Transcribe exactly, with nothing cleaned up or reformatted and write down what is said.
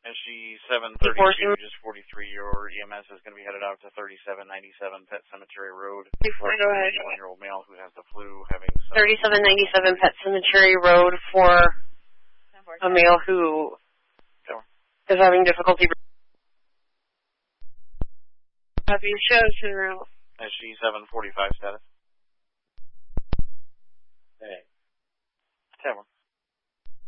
S G seven thirty-two, just forty-three, your E M S is going to be headed out to thirty-seven ninety-seven Pet Cemetery Road. Before, go ahead. A one-year-old male who has the flu having some... thirty-seven ninety-seven Pet Cemetery Road for a male who is having difficulty... Happy shows in route. S G seven forty-five status. Hey. ten one.